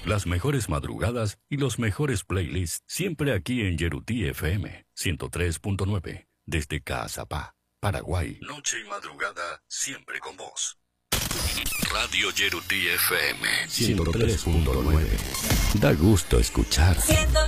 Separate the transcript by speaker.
Speaker 1: Las mejores madrugadas y los mejores playlists siempre aquí en Yerutí FM 103.9 desde Caazapá, Paraguay. Noche y madrugada siempre con vos. Radio Yerutí FM 103.9. Da gusto escuchar.